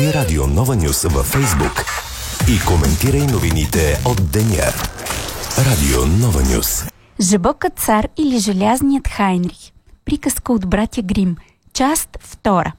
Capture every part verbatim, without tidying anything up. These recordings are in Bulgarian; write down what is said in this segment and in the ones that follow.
Следи Радио Нова Нюс във Фейсбук и коментирай новините от деня. Радио Нова Нюс. Жабокът цар или желязният Хайнрих. Приказка от братя Грим. Част втора.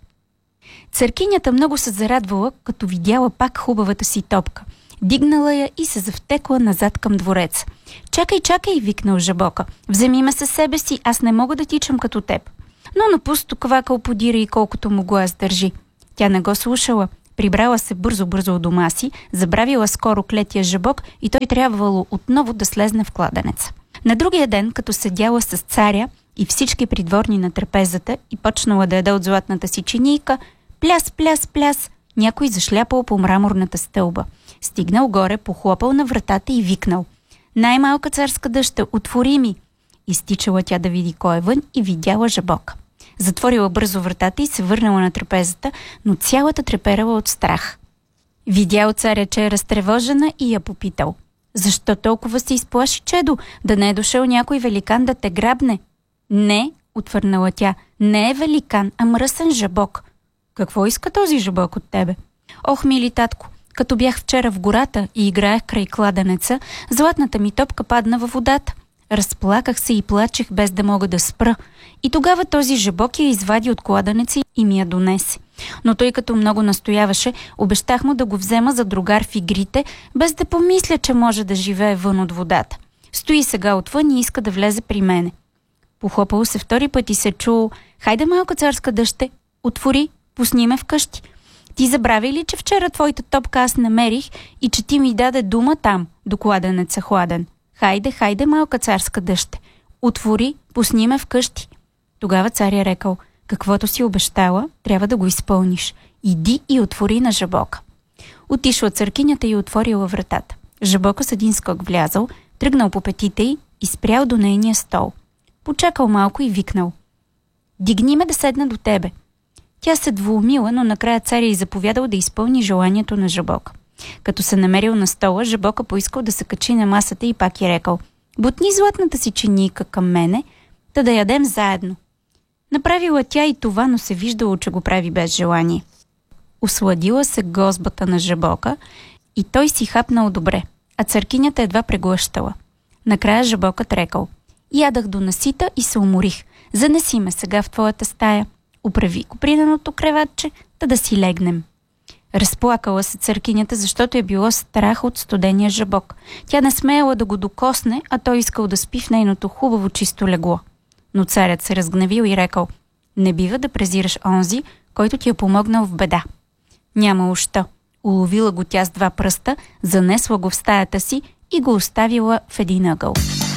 Църкинята много се зарадвала, като видяла пак хубавата си топка. Дигнала я и се завтекла назад към двореца. «Чакай, чакай!» викнал Жабока. «Вземи ме със себе си, аз не мога да тичам като теб». Но напусто квакал подира и колкото могла сдържи. Тя не го слушала. Прибрала се бързо-бързо от дома си, забравила скоро клетия Жабок и той трябвало отново да слезне в кладенеца. На другия ден, като седяла с царя и всички придворни на трапезата и почнала да яде от златната си чинийка, пляс, пляс, пляс, някой зашляпал по мраморната стълба. Стигнал горе, похлопал на вратата и викнал: «Най-малка царска дъща, отвори ми!» Изтичала тя да види кой е вън и видяла Жабока. Затворила бързо вратата и се върнала на трапезата, но цялата треперала от страх. Видял царя, че е разтревожена и я попитал: «Защо толкова се изплаши, чедо? Да не е дошъл някой великан да те грабне?» «Не», отвърнала тя, «не е великан, а мръсен Жабок». «Какво иска този Жабок от тебе?» «Ох, мили татко, като бях вчера в гората и играех край кладенеца, златната ми топка падна във водата. Разплаках се и плачех без да мога да спра. И тогава този Жабок я извади от кладенеца и ми я донесе. Но той като много настояваше, обещах му да го взема за другар в игрите, без да помисля, че може да живее вън от водата. Стои сега отвън и иска да влезе при мене». Похлопало се втори път и се чуло: «Хайде, малка царска дъще, отвори, пусни ме вкъщи. Ти забрави ли, че вчера твоята топка аз намерих и че ти ми даде дума там, до кладенеца хладен? Хайде, хайде, малка царска дъще, отвори, пусни ме вкъщи». Тогава царя рекал: «Каквото си обещала, трябва да го изпълниш. Иди и отвори на Жабока». Отишла църкинята и отворила вратата. Жабока с един скок влязал, тръгнал по петите й и спрял до нейния стол. Почакал малко и викнал: «Дигни ме да седна до тебе». Тя се двоумила, но накрая царя й заповядал да изпълни желанието на Жабока. Като се намерил на стола, Жабока поискал да се качи на масата и пак й рекал: «Бутни златната си чинийка към мене, та да ядем заедно». Направила тя и това, но се виждало, че го прави без желание. Усладила се гозбата на Жабока и той си хапнал добре, а църкинята едва преглъщала. Накрая Жабокът рекал: «Ядах до насита и се уморих. Занеси ме сега в твоята стая. Управи коприненото креватче, та да си легнем». Разплакала се църкинята, защото е било страх от студения Жабок. Тя не смеяла да го докосне, а той искал да спи в нейното хубаво чисто легло. Но царят се разгневил и рекал: «Не бива да презираш онзи, който ти е помогнал в беда». Нямало що. Уловила го тя с два пръста, занесла го в стаята си и го оставила в един ъгъл.